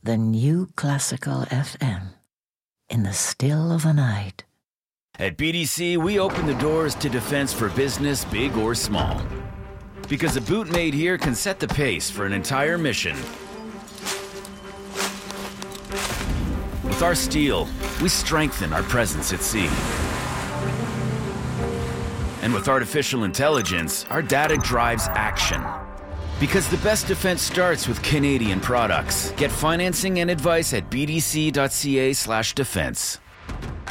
the new classical FM in the still of the night. At BDC, we open the doors to defense for business, big or small. Because a boot made here can set the pace for an entire mission. With our steel, we strengthen our presence at sea. And with artificial intelligence, our data drives action. Because the best defense starts with Canadian products. Get financing and advice at bdc.ca/defense.